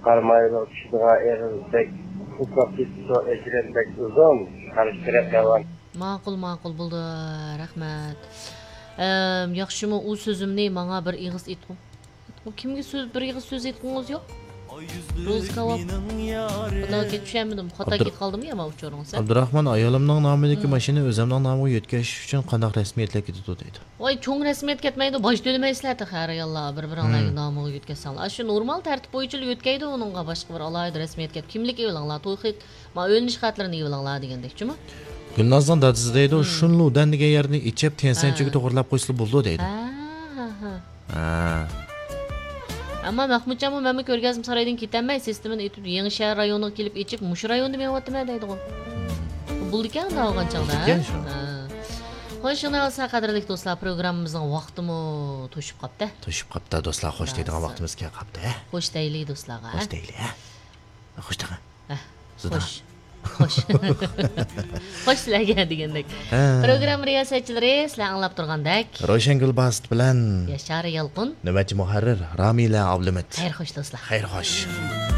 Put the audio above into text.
Karmayla kişiga eğildek, hukukit so ejrenbek uzun, karıştırıp devam. Ma'qul bo'ldi. Rahmat. Yaxshimi u so'zimni menga bir ig'iz aytqin. Kimga bir ig'iz so'z aytqingiz yo'q? Rozkavab. Xudoga tushunmadim. Xato ketib qoldimmi ama uchoringiz? Abdurahmon ayolimning nomidagi mashina o'zimning nomiga yetkazish uchun qanday rasmiyatlar ketadi deydi. Voy, cho'ng rasmiyat ketmaydi, bosh to'lamaysizlar xayr yallah, bir-biringlarga nomiga yetkazsanglar. Shu normal tartib bo'yicha yetkaydi uningga boshqa bir alohida rasmiyat ket. Kimlik evlanglar, to'y ma o'linish xatlarini evlanglar degandekchimi? Gulnozning dadasi deydi, shunludan degan yerni ichib tensanchiga to'g'rilab qo'ysa bo'ldi deydi. Amma Mahmudjon men ko'rgazim saroydan ketanmay, sistemini aytib, Yangi shahar rayoniga kelib ichib, mush rayonda men o'tmayman deydi. Bo'ldi ekan da olgan chog'da. Xo'sh, shuni olsa qadrli do'stlar, programmamizning vaqtimi to'shib qopti. To'shib qopti do'stlar, xo'sh deydigan vaqtimiz kelib qopti. Xo'sh deylik do'stlarga. Xo'sh deylik, Xo'sh degan. Xo'sh. Xo'sh sizlarga degandek. Program riyosatchilari sizlar anglab turgandek. Ro'shan Gulbast bilan Yashar Yalqin. navbatchi muharrir Ramila Abdumat. Xayr xo'sh do'stlar. Xayr xo'sh.